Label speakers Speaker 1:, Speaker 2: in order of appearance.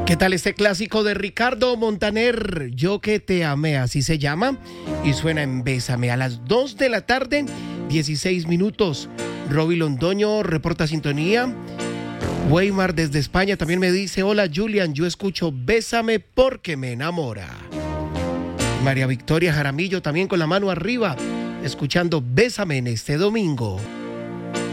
Speaker 1: ¿Qué tal este clásico de Ricardo Montaner? Yo que te amé, así se llama, y suena en Bésame a las 2 de la tarde, 16 minutos. Roby Londoño reporta sintonía. Weimar desde España también me dice: hola Julian, yo escucho Bésame porque me enamora. María Victoria Jaramillo también con la mano arriba, escuchando Bésame en este domingo.